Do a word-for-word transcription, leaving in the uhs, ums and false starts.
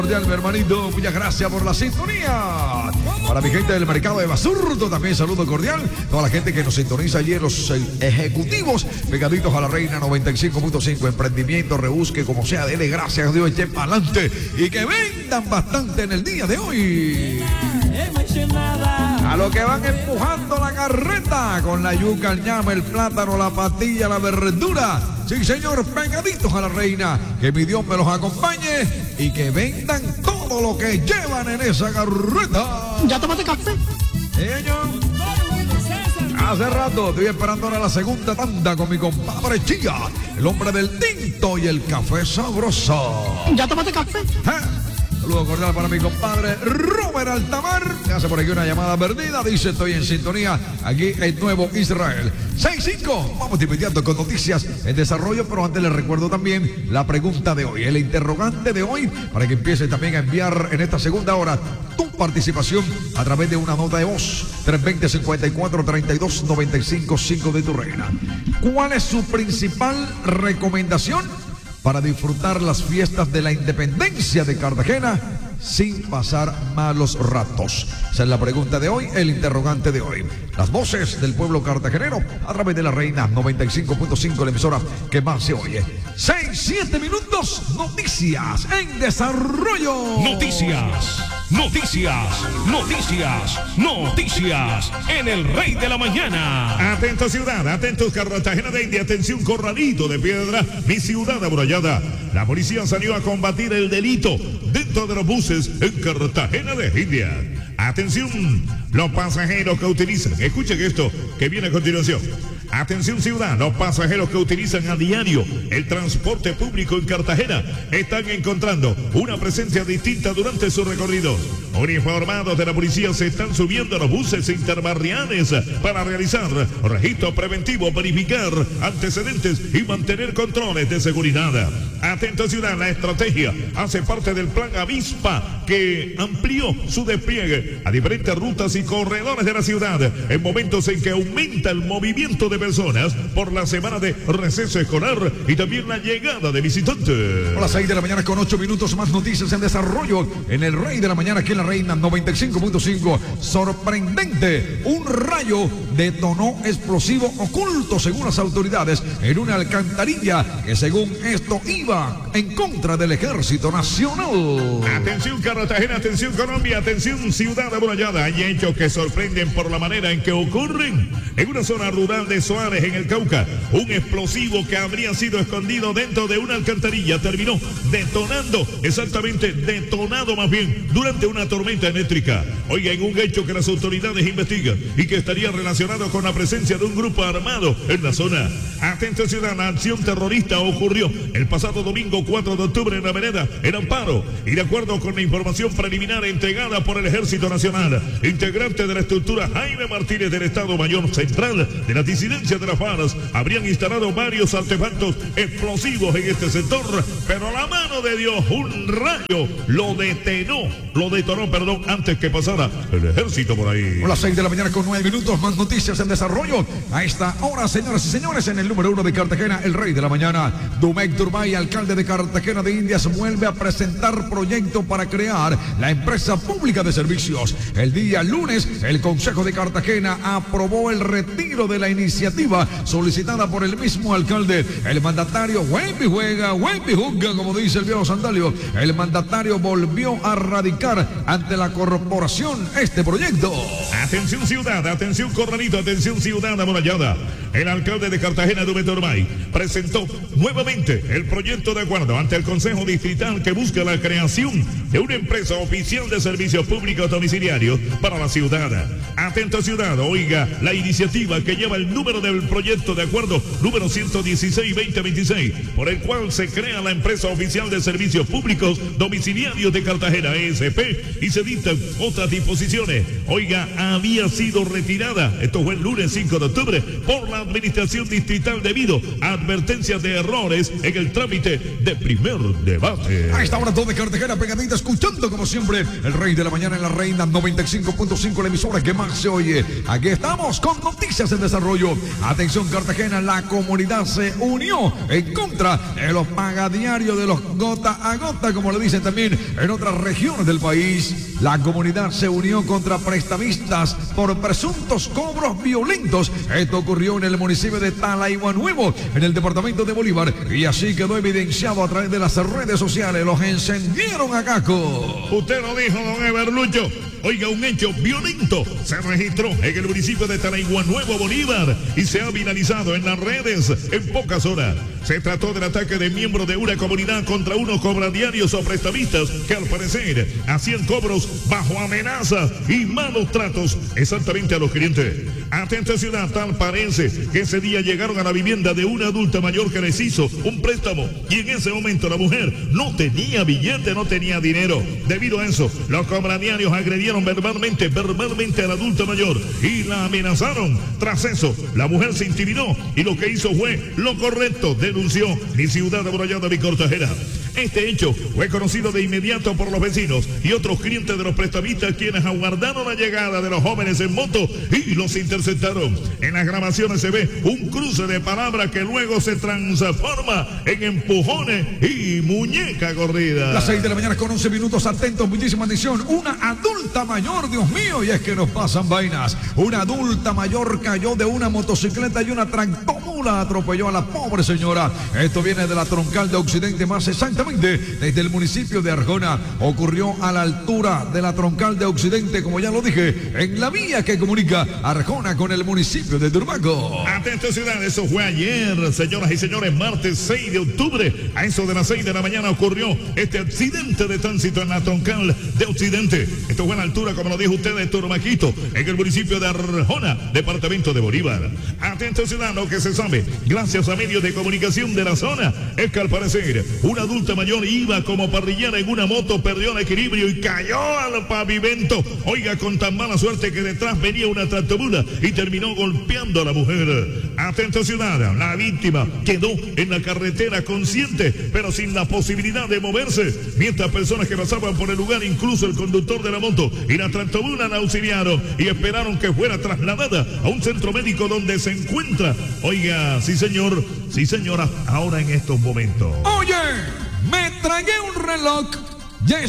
Cordial, mi hermanito, muchas gracias por la sintonía. Para mi gente del mercado de Basurto, también saludo cordial. Toda la gente que nos sintoniza allí, los ejecutivos pegaditos a la Reina noventa y cinco punto cinco. Emprendimiento, rebusque, como sea, dele gracias a Dios, echen para adelante y que vendan bastante en el día de hoy. A lo que van empujando la carreta con la yuca, el ñame, el plátano, la patilla, la verdura. Sí, señor, pegaditos a la Reina. Que mi Dios me los acompañe y que vendan todo lo que llevan en esa carreta. ¿Ya tomaste café? Sí, señor. Hace rato estoy esperando ahora la segunda tanda con mi compadre Chía, el hombre del tinto y el café sabroso. ¿Ya tomaste café? ¿Eh? Saludos cordial para mi compadre Robert Altamar. Me hace por aquí una llamada perdida. Dice, estoy en sintonía aquí en Nuevo Israel. seis cinco. Vamos de inmediato con noticias en desarrollo, pero antes les recuerdo también la pregunta de hoy, el interrogante de hoy, para que empiece también a enviar en esta segunda hora tu participación a través de una nota de voz. tres dos cero, cincuenta y cuatro, treinta y dos, noventa y cinco, cinco de tu Reina. ¿Cuál es su principal recomendación para disfrutar las fiestas de la independencia de Cartagena sin pasar malos ratos? Esa es la pregunta de hoy, el interrogante de hoy. Las voces del pueblo cartagenero a través de la Reina noventa y cinco punto cinco, la emisora que más se oye. seis, siete minutos, noticias en desarrollo. Noticias, noticias, noticias, noticias en el Rey de la Mañana. Atento ciudad, atentos Cartagena de India, atención Corralito de Piedra, mi ciudad amurallada. La policía salió a combatir el delito dentro de los buses en Cartagena de India. Atención, los pasajeros que utilizan, escuchen esto que viene a continuación. Atención ciudad, los pasajeros que utilizan a diario el transporte público en Cartagena están encontrando una presencia distinta durante su recorrido. Uniformados de la policía se están subiendo a los buses interbarriales para realizar registro preventivo, verificar antecedentes y mantener controles de seguridad. Atento ciudad, la estrategia hace parte del plan Avispa que amplió su despliegue a diferentes rutas y corredores de la ciudad en momentos en que aumenta el movimiento de personas por la semana de receso escolar y también la llegada de visitantes. A las seis de la mañana con ocho minutos, más noticias en desarrollo en el Rey de la Mañana, aquí en la Reina noventa y cinco punto cinco. Sorprendente, un rayo detonó explosivo oculto según las autoridades en una alcantarilla que según esto iba en contra del Ejército Nacional. Atención Cartagena, atención Colombia, atención ciudad amurallada. Hay hechos que sorprenden por la manera en que ocurren en una zona rural de Suárez, en el Cauca. Un explosivo que habría sido escondido dentro de una alcantarilla terminó detonando, exactamente detonado más bien, durante una tormenta eléctrica. Oiga, en un hecho que las autoridades investigan y que estaría relacionado con la presencia de un grupo armado en la zona. Atento ciudad, la acción terrorista ocurrió el pasado domingo cuatro de octubre en la vereda en Amparo, y de acuerdo con la información preliminar entregada por el Ejército Nacional, integrante de la estructura Jaime Martínez del Estado Mayor Central de la disidencia de las FARC, habrían instalado varios artefactos explosivos en este sector, pero a la mano de Dios un rayo lo detonó, lo detonó, perdón, antes que pasara el ejército por ahí. A las seis de la mañana con nueve minutos, más noticias en desarrollo a esta hora, señoras y señores, en el número uno de Cartagena, el Rey de la Mañana. Dumec Turbay, alcalde de Cartagena de Indias, vuelve a presentar proyecto para crear la empresa pública de servicios. El día lunes, el Consejo de Cartagena aprobó el retiro de la iniciativa solicitada por el mismo alcalde. El mandatario, Wemby juega, Wemby juzga, como dice el viejo sandalio. El mandatario volvió a radicar ante la corporación este proyecto. Atención ciudad, atención Corralito, atención ciudad amurallada. El alcalde de Cartagena, Dumec Turbay, presentó nuevamente el proyecto de acuerdo ante el Consejo Distrital que busca la creación de una empresa oficial de servicios públicos domiciliarios para la ciudad. Atento ciudad, oiga, la iniciativa que lleva el número del proyecto de acuerdo número ciento dieciséis guión veinte veintiséis, por el cual se crea la empresa oficial de servicios públicos domiciliarios de Cartagena, E S P, y se dictan otras disposiciones. Oiga, había sido retirada, esto fue el lunes cinco de octubre, por la administración distrital debido a advertencias de errores en el trámite de primer debate. A esta hora todo de Cartagena pegaditas escuchando como siempre el Rey de la Mañana en la Reina noventa y cinco punto cinco, la emisora que más se oye. Aquí estamos con noticias en desarrollo. Atención Cartagena, la comunidad se unió en contra de los pagadiarios, de los gota a gota, como le dicen también en otras regiones del país. La comunidad se unió contra prestamistas por presuntos cobros violentos. Esto ocurrió en el municipio de Talaigua Nuevo, en el departamento de Bolívar, y así quedó evidenciado a través de las redes sociales. Los encendieron a caco. Usted lo dijo, don Everlucho. Oiga, un hecho violento se registró en el municipio de Talaigua Nuevo, Bolívar, y se ha viralizado en las redes en pocas horas. Se trató del ataque de miembros de una comunidad contra unos cobradiarios o prestamistas que al parecer hacían cobros bajo amenazas y malos tratos exactamente a los clientes. Atención, tal parece que ese día llegaron a la vivienda de una adulta mayor que les hizo un préstamo, y en ese momento la mujer no tenía billete, no tenía dinero. Debido a eso, los cobradiarios agredieron verbalmente, verbalmente a la adulta mayor y la amenazaron. Tras eso, la mujer se intimidó y lo que hizo fue lo correcto, denunció mi ciudad amurallada, mi Cartagena. Este hecho fue conocido de inmediato por los vecinos y otros clientes de los prestamistas, quienes aguardaron la llegada de los jóvenes en moto y los interceptaron. En las grabaciones se ve un cruce de palabras que luego se transforma en empujones y muñeca corrida. Las seis de la mañana con once minutos, atentos, muchísima atención. Una adulta mayor, Dios mío, y es que nos pasan vainas. Una adulta mayor cayó de una motocicleta y una tractomula atropelló a la pobre señora. Esto viene de la troncal de Occidente, más exactamente desde el municipio de Arjona. Ocurrió a la altura de la troncal de Occidente, como ya lo dije, en la vía que comunica Arjona con el municipio de Turbaco. Atento ciudad, eso fue ayer, señoras y señores, martes seis de octubre, a eso de las seis de la mañana ocurrió este accidente de tránsito en la troncal de Occidente. Esto fue a la altura, como lo dijo usted, de Turbaquito, en el municipio de Arjona, departamento de Bolívar. Atento ciudad, lo que se sabe, gracias a medios de comunicación de la zona, es que al parecer una adulta mayor iba como parrillera en una moto, perdió el equilibrio y cayó al pavimento. Oiga, con tan mala suerte que detrás venía una tractomula y terminó golpeando a la mujer. Atento ciudad, la víctima quedó en la carretera consciente, pero sin la posibilidad de moverse, mientras personas que pasaban por el lugar, incluso el conductor de la moto y la tractomula, la auxiliaron y esperaron que fuera trasladada a un centro médico donde se encuentra. Oiga, sí señor, sí señora, ahora en estos momentos. Oye, me tragué un reloj. Ya